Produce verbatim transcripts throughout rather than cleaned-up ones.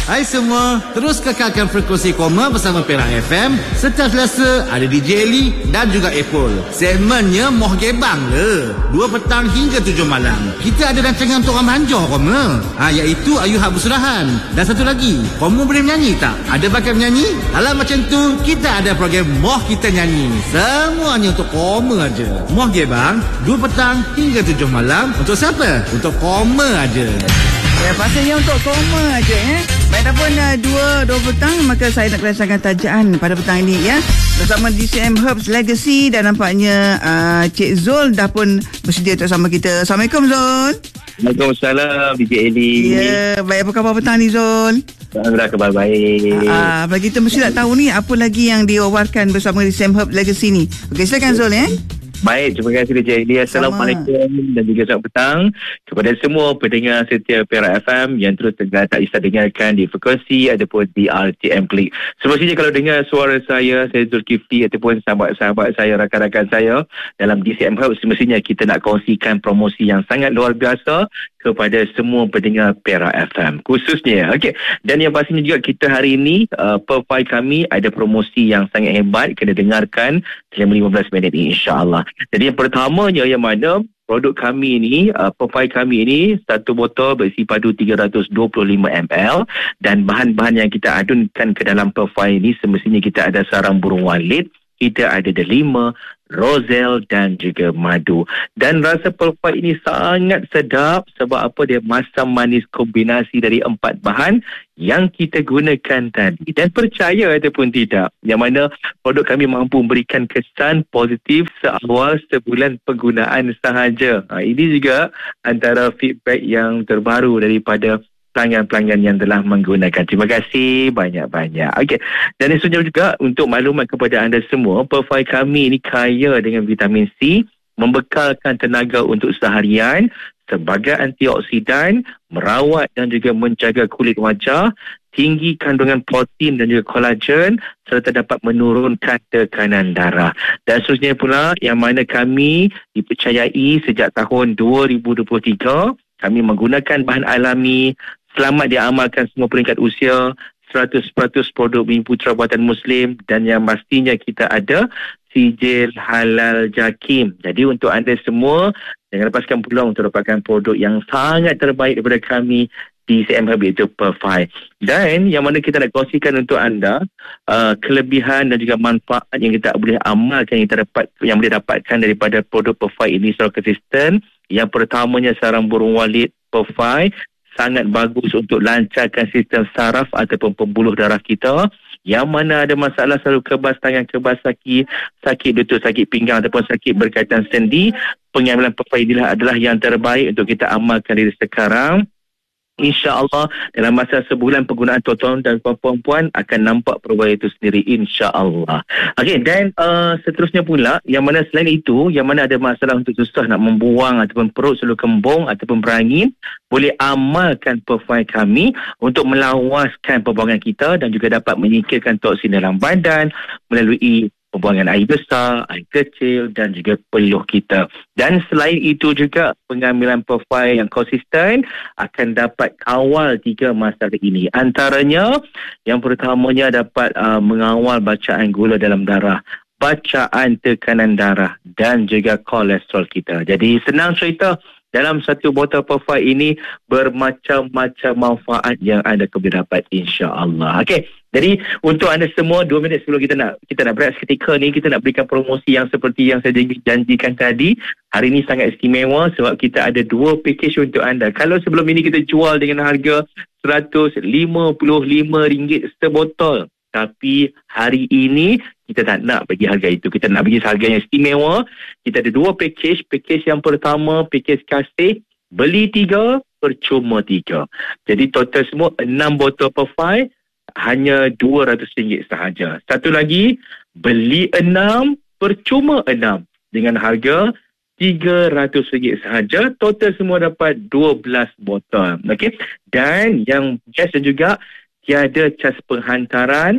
Hai semua, terus kekalkan frekuensi Koma bersama Perak F M. Setiap Selasa ada D J Eli dan juga Apple. Segmennya Moh Gebang le. Dua petang hingga tujuh malam. Kita ada rancangan untuk orang manja Koma. Ha, iaitu Ayu Hak Bersurahan. Dan satu lagi, Koma boleh menyanyi tak? Ada bakat menyanyi? Kalau macam tu, kita ada program Moh Kita Nyanyi. Semuanya untuk Koma aja. Moh Gebang, dua petang hingga tujuh malam. Untuk siapa? Untuk Koma aja. Ya, pastinya untuk Koma aja ya. Baik, dah pun uh, dua, dua petang, maka saya nak kelancarkan tajaan pada petang ini ya. Bersama D C M Herbs Legacy dan nampaknya uh, Cik Zul dah pun bersedia untuk sama kita. Assalamualaikum Zul. Waalaikumsalam D J Eli. Ya, baik, apa khabar petang ni Zul? Alhamdulillah, khabar baik. Ah, uh, kita mesti nak tahu ni apa lagi yang diwawarkan bersama D C M Herbs Legacy ni. Okey, silakan Zul ya. Baik, terima kasih D J Eli. Assalamualaikum dan juga selamat petang kepada semua pendengar setia Perak F M yang terus tengah tak bisa dengarkan di frekuensi ataupun di R T M Klik. Semestinya kalau dengar suara saya, saya Zulkifli ataupun sahabat-sahabat saya, rakan-rakan saya dalam D C M Hub, semestinya kita nak kongsikan promosi yang sangat luar biasa kepada semua pendengar Perak F M khususnya. Okey, dan yang pastinya juga kita hari ini uh, per-file kami ada promosi yang sangat hebat, kena dengarkan dalam lima belas minit ini insya-Allah. Jadi yang pertamanya yang mana produk kami ini, uh, per-file kami ini satu botol berisi padu tiga ratus dua puluh lima mililiter dan bahan-bahan yang kita adunkan ke dalam per-file ini semestinya kita ada sarang burung walit, kita ada delima, rozel dan juga madu. Dan rasa per-file ini sangat sedap sebab apa? Dia masam manis kombinasi dari empat bahan yang kita gunakan tadi. Dan percaya ataupun tidak, yang mana produk kami mampu memberikan kesan positif seawal sebulan penggunaan sahaja. Ha, ini juga antara feedback yang terbaru daripada pelanggan-pelanggan yang telah menggunakan. Terima kasih banyak-banyak. Okey. Dan seterusnya juga untuk maklumat kepada anda semua, per-file kami ini kaya dengan vitamin C, membekalkan tenaga untuk seharian, sebagai antioksidan, merawat dan juga menjaga kulit wajah, tinggi kandungan protein dan juga kolagen, serta dapat menurunkan tekanan darah. Dan seterusnya pula yang mana kami dipercayai sejak tahun dua ribu dua puluh tiga, kami menggunakan bahan alami, selamat diamalkan semua peringkat usia, seratus peratus produk Bumi Putera buatan Muslim dan yang pastinya kita ada sijil halal JAKIM. Jadi untuk anda semua, jangan lepaskan peluang untuk dapatkan produk yang sangat terbaik daripada kami di C M Hub, iaitu per-file. Dan yang mana kita nak kongsikan untuk anda uh, kelebihan dan juga manfaat yang kita boleh amalkan, yang kita dapat, yang boleh dapatkan daripada produk per-file ini secara konsisten. Yang pertamanya sarang burung walit per-file sangat bagus untuk lancarkan sistem saraf ataupun pembuluh darah kita. Yang mana ada masalah selalu kebas tangan, kebas kaki, sakit lutut, sakit pinggang ataupun sakit berkaitan sendi, pengambilan per-file inilah adalah yang terbaik untuk kita amalkan dari sekarang. InsyaAllah dalam masa sebulan penggunaan tuan-tuan dan puan-puan akan nampak perubahan itu sendiri, insyaAllah. Okey, dan uh, seterusnya pula, yang mana selain itu, yang mana ada masalah untuk susah nak membuang ataupun perut selalu kembung ataupun berangin, boleh amalkan per-file kami untuk melawaskan pembuangan kita dan juga dapat menyingkirkan toksin dalam badan melalui pembuangan air besar, air kecil dan juga peluh kita. Dan selain itu juga pengambilan per-file yang konsisten akan dapat kawal tiga masalah ini. Antaranya, yang pertamanya dapat uh, mengawal bacaan gula dalam darah, bacaan tekanan darah dan juga kolesterol kita. Jadi senang cerita, dalam satu botol per-file ini bermacam-macam manfaat yang anda boleh dapat, insya-Allah. Okey. Jadi untuk anda semua, dua minit sebelum kita nak kita nak berehat seketika ni, kita nak berikan promosi yang seperti yang saya janjikan tadi. Hari ini sangat istimewa sebab kita ada dua package untuk anda. Kalau sebelum ini kita jual dengan harga seratus lima puluh lima ringgit sebotol, tapi hari ini kita tak nak bagi harga itu. Kita nak bagi harga yang istimewa. Kita ada dua package. Package yang pertama, package kasih, beli tiga, percuma tiga. Jadi total semua enam botol per-file, hanya dua ratus ringgit sahaja. Satu lagi, beli enam, percuma enam dengan harga tiga ratus ringgit sahaja. Total semua dapat dua belas botol. Okey. Dan yang best juga, tiada cas penghantaran,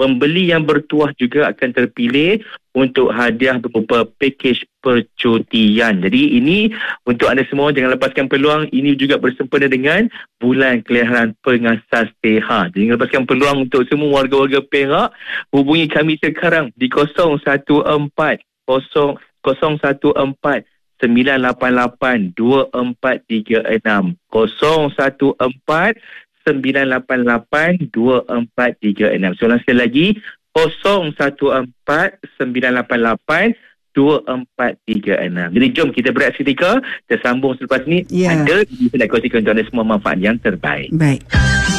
Pembeli yang bertuah juga akan terpilih untuk hadiah berupa pakej percutian. Jadi ini untuk anda semua, jangan lepaskan peluang. Ini juga bersempena dengan bulan kelahiran pengasas Perak. Jangan lepaskan peluang untuk semua warga-warga Perak. Hubungi kami sekarang di kosong satu empat kosong kosong satu empat sembilan lapan lapan dua empat tiga enam kosong satu empat sembilan lapan lapan dua empat tiga enam. Soalan sekali lagi, kosong satu empat sembilan lapan lapan dua empat tiga enam. Jadi jom kita berehat seketika. Kita sambung selepas ni. Yeah. Ada kita nak kongsikan untuk anda semua manfaat yang terbaik. Baik.